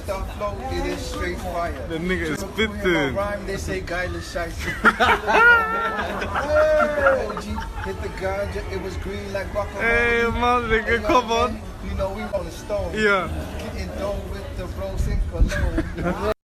freestyle flow, it is straight fire. The nigga is When spitting. I rhyme, they say guyless shiesty. OG hit the ganja, it was green like guacamole. Hey, man, nigga, come on. You know we on the stone. Yeah. Getting dough with the bros in cologne.